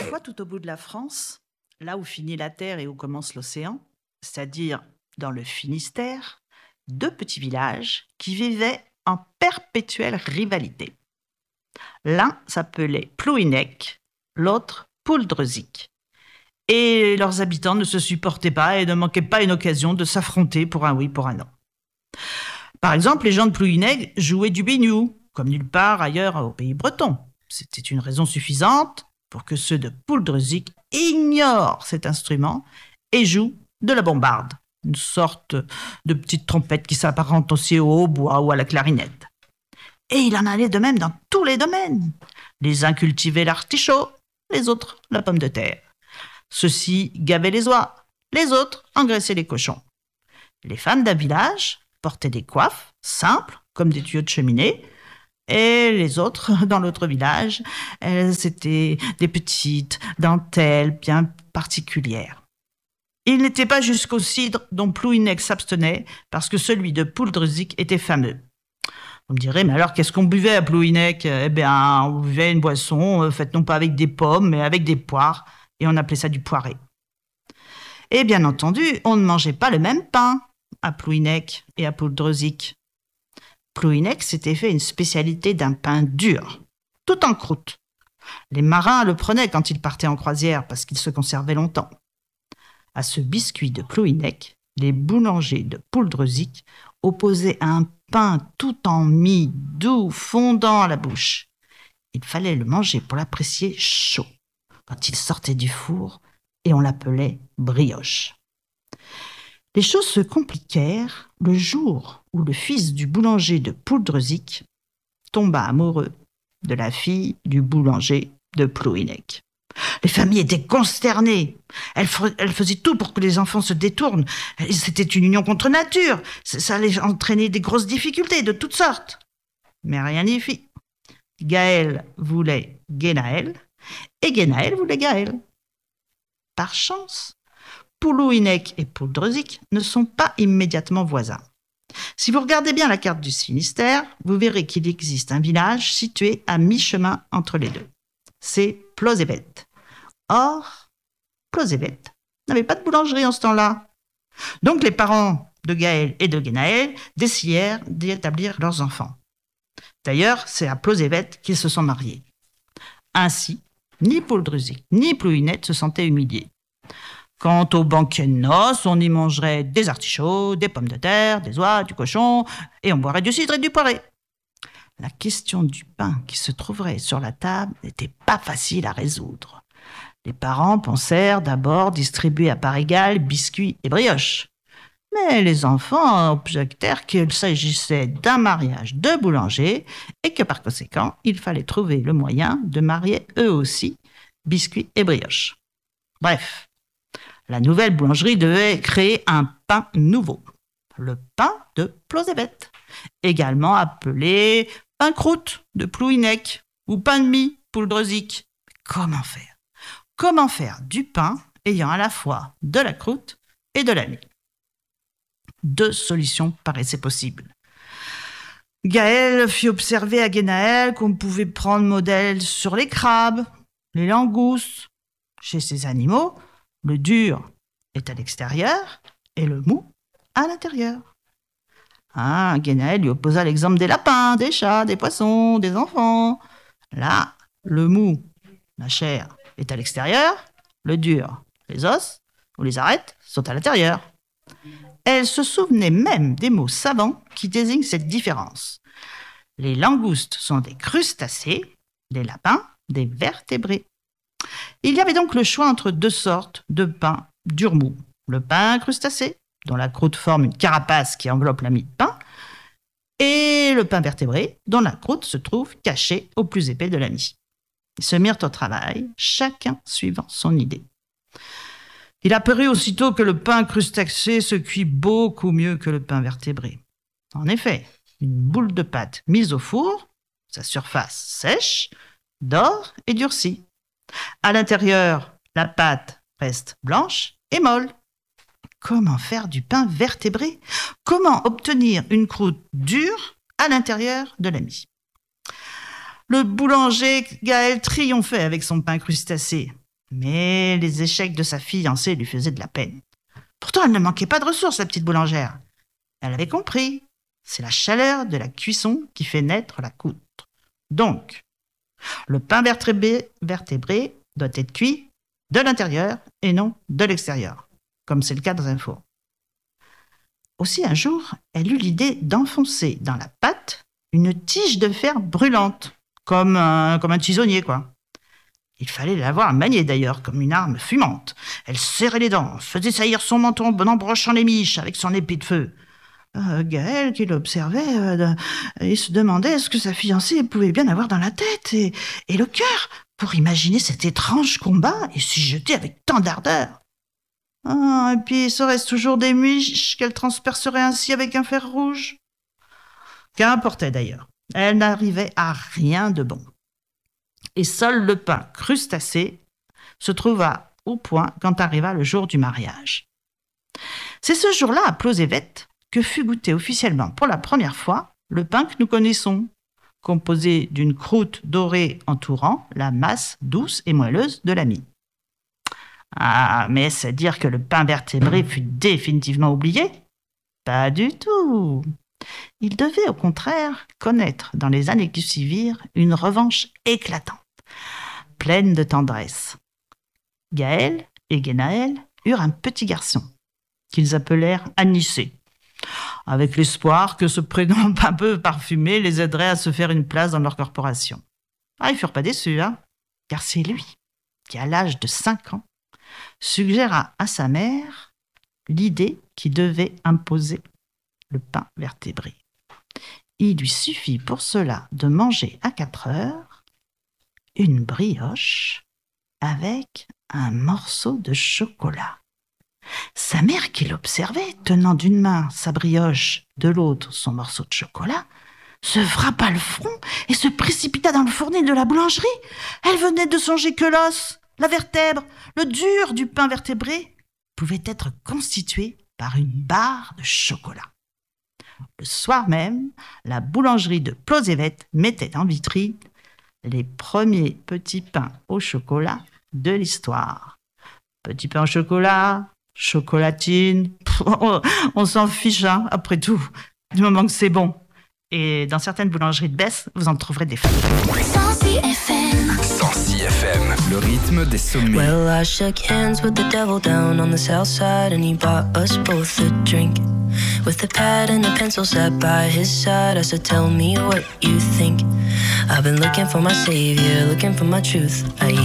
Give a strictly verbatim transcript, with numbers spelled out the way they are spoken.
Une fois tout au bout de la France, là où finit la terre et où commence l'océan, c'est-à-dire dans le Finistère, deux petits villages qui vivaient en perpétuelle rivalité. L'un s'appelait Plouhinec, l'autre Pouldreuzic. Et leurs habitants ne se supportaient pas et ne manquaient pas une occasion de s'affronter pour un oui, pour un non. Par exemple, les gens de Plouhinec jouaient du biniou, comme nulle part ailleurs au pays breton. C'était une raison suffisante pour que ceux de Pouldreuzic ignorent cet instrument et jouent de la bombarde, une sorte de petite trompette qui s'apparente aussi au hautbois ou à la clarinette. Et il en allait de même dans tous les domaines. Les uns cultivaient l'artichaut, les autres la pomme de terre. Ceux-ci gavaient les oies, les autres engraissaient les cochons. Les femmes d'un village portaient des coiffes simples, comme des tuyaux de cheminée, et les autres, dans l'autre village, elles étaient des petites dentelles bien particulières. Il n'était pas jusqu'au cidre dont Plouhinec s'abstenait, parce que celui de Pouldreuzic était fameux. Vous me direz, mais alors qu'est-ce qu'on buvait à Plouhinec ? Eh bien, on buvait une boisson faite non pas avec des pommes, mais avec des poires, et on appelait ça du poiré. Et bien entendu, on ne mangeait pas le même pain à Plouhinec et à Pouldreuzic. Plouhinec s'était fait une spécialité d'un pain dur, tout en croûte. Les marins le prenaient quand ils partaient en croisière parce qu'il se conservait longtemps. À ce biscuit de Plouhinec, les boulangers de Pouldreuzic opposaient un pain tout en mie, doux, fondant à la bouche. Il fallait le manger pour l'apprécier chaud, quand il sortait du four, et on l'appelait brioche. Les choses se compliquèrent le jour où le fils du boulanger de Pouldreuzic tomba amoureux de la fille du boulanger de Plouhinec. Les familles étaient consternées. Elles, f- elles faisaient tout pour que les enfants se détournent. C'était une union contre nature. Ça allait entraîner des grosses difficultés de toutes sortes. Mais rien n'y fit. Gaël voulait Guénaël et Guénaël voulait Gaël. Par chance, Plouhinec et Pouldreuzic ne sont pas immédiatement voisins. Si vous regardez bien la carte du Finistère, vous verrez qu'il existe un village situé à mi-chemin entre les deux. C'est Plozévet. Or, Plozévet n'avait pas de boulangerie en ce temps-là. Donc les parents de Gaël et de Guénaël décidèrent d'établir leurs enfants. D'ailleurs, c'est à Plozévet qu'ils se sont mariés. Ainsi, ni Pouldreuzic ni Plouhinec se sentaient humiliés. Quant au banquet de noces, on y mangerait des artichauts, des pommes de terre, des oies, du cochon, et on boirait du cidre et du poiré. La question du pain qui se trouverait sur la table n'était pas facile à résoudre. Les parents pensèrent d'abord distribuer à part égale biscuits et brioches. Mais les enfants objectèrent qu'il s'agissait d'un mariage de boulanger et que par conséquent, il fallait trouver le moyen de marier eux aussi biscuits et brioches. Bref, la nouvelle boulangerie devait créer un pain nouveau, le pain de Plozévet, également appelé pain croûte de Plouhinec ou pain de mie Pouldreuzic. Comment faire ? Comment faire du pain ayant à la fois de la croûte et de la mie ? Deux solutions paraissaient possibles. Gaël fit observer à Guénaël qu'on pouvait prendre modèle sur les crabes, les langoustes. Chez ces animaux, le dur est à l'extérieur et le mou à l'intérieur. Ah, Guénaël lui opposa l'exemple des lapins, des chats, des poissons, des enfants. Là, le mou, la chair, est à l'extérieur, le dur, les os ou les arêtes sont à l'intérieur. Elle se souvenait même des mots savants qui désignent cette différence. Les langoustes sont des crustacés, les lapins des vertébrés. Il y avait donc le choix entre deux sortes de pain dur mou. Le pain crustacé, dont la croûte forme une carapace qui enveloppe la mie de pain, et le pain vertébré, dont la croûte se trouve cachée au plus épais de la mie. Ils se mirent au travail, chacun suivant son idée. Il apparut aussitôt que le pain crustacé se cuit beaucoup mieux que le pain vertébré. En effet, une boule de pâte mise au four, sa surface sèche, dore et durcit. À l'intérieur, la pâte reste blanche et molle. Comment faire du pain vertébré ? Comment obtenir une croûte dure à l'intérieur de la mie ? Le boulanger Gaël triomphait avec son pain crustacé. Mais les échecs de sa fiancée lui faisaient de la peine. Pourtant, elle ne manquait pas de ressources, la petite boulangère. Elle avait compris. C'est la chaleur de la cuisson qui fait naître la croûte. Donc, le pain vertébré, vertébré doit être cuit de l'intérieur et non de l'extérieur, comme c'est le cas dans un four. Aussi, un jour, elle eut l'idée d'enfoncer dans la pâte une tige de fer brûlante, comme un, comme un tisonnier, quoi. Il fallait l'avoir maniée d'ailleurs, comme une arme fumante. Elle serrait les dents, faisait saillir son menton en embrochant les miches avec son épée de feu. Euh, Gaël, qui l'observait, euh, il se demandait ce que sa fiancée pouvait bien avoir dans la tête et, et le cœur pour imaginer cet étrange combat et s'y jeter avec tant d'ardeur. Ah, et puis, serait-ce toujours des miches qu'elle transpercerait ainsi avec un fer rouge? Qu'importait d'ailleurs, elle n'arrivait à rien de bon. Et seul le pain crustacé se trouva au point quand arriva le jour du mariage. C'est ce jour-là, à Plozévet, que fut goûté officiellement pour la première fois le pain que nous connaissons, composé d'une croûte dorée entourant la masse douce et moelleuse de la mie. Ah, mais c'est dire que le pain vertébré fut définitivement oublié? Pas du tout. Il devait au contraire connaître dans les années qui suivirent une revanche éclatante, pleine de tendresse. Gaël et Guénaël eurent un petit garçon qu'ils appelèrent Anicet, avec l'espoir que ce prénom un peu parfumé les aiderait à se faire une place dans leur corporation. Ah, ils ne furent pas déçus, hein, car c'est lui qui, à l'âge de cinq ans, suggéra à sa mère l'idée qui devait imposer le pain vertébré. Il lui suffit pour cela de manger à quatre heures une brioche avec un morceau de chocolat. Sa mère, qui l'observait, tenant d'une main sa brioche, de l'autre son morceau de chocolat, se frappa le front et se précipita dans le fourneau de la boulangerie. Elle venait de songer que l'os, la vertèbre, le dur du pain vertébré pouvait être constitué par une barre de chocolat. Le soir même, la boulangerie de Plozévet mettait en vitrine les premiers petits pains au chocolat de l'histoire. Petits pains au chocolat, chocolatine, pff, on, on s'en fiche, hein, après tout, du moment que c'est bon. Et dans certaines boulangeries de Besse, vous en trouverez des fans. cent six F M. cent six F M, le rythme des sommets. Well, I shook hands with the devil down on the south side, and he bought us both a drink. With a pad and a pencil sat by his side, I said, tell me what you think. I've been looking for my savior, looking for my truth. I